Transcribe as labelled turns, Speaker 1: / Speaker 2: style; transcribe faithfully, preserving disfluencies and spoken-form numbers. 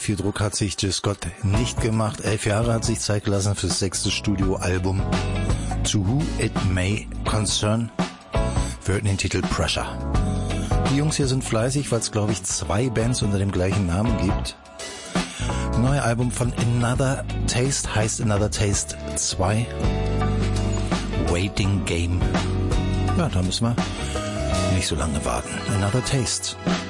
Speaker 1: viel Druck hat sich Jill Scott nicht gemacht. Elf Jahre hat sich Zeit gelassen fürs sechste Studioalbum To Who It May Concern. Wir hörten den Titel Pressure. Die Jungs hier sind fleißig, weil es, glaube ich, zwei Bands unter dem gleichen Namen gibt. Neue Album von Another Taste heißt Another Taste zwei. Waiting Game. Ja, da müssen wir nicht so lange warten. Another Taste.